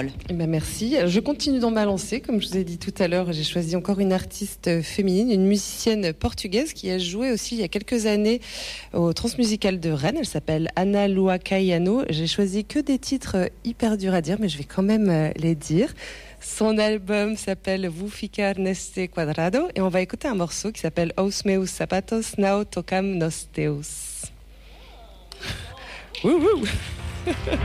parole. Eh ben merci. Je continue dans ma lancée. Comme je vous ai dit tout à l'heure, j'ai choisi encore une artiste féminine, une musicienne portugaise qui a joué aussi il y a quelques années au Transmusical de Rennes. Elle s'appelle Ana Lua Caiano. J'ai choisi que des titres hyper durs à dire, mais je vais quand même les dire. Son album s'appelle Vou Ficar Neste Quadrado et on va écouter un morceau qui s'appelle Os Meus Sapatos Não Tocam Nos Teus. Wouhou.